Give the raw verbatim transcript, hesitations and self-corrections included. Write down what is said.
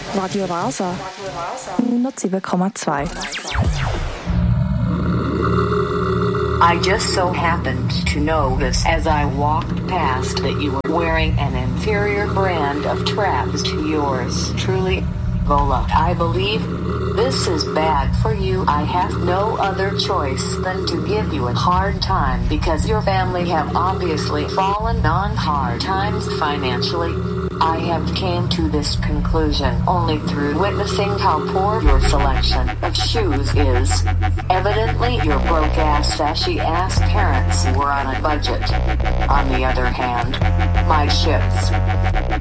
Radio Rasa hundertsieben Komma zwei. I just so happened to notice as I walked past that you were wearing an inferior brand of traps to yours truly, Vola. I believe this is bad for you. I have no other choice than to give you a hard time because your family have obviously fallen on hard times financially. I have came to this conclusion only through witnessing how poor your selection of shoes is. Evidently your broke-ass, sashy-ass parents were on a budget. On the other hand, my shits.